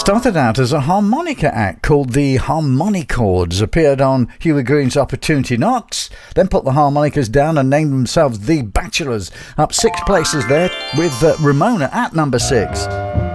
Started out as a harmonica act called the Harmonichords, appeared on Huey Green's Opportunity Knocks, then put the harmonicas down and named themselves The Bachelors, up 6 places there with Ramona at number 6.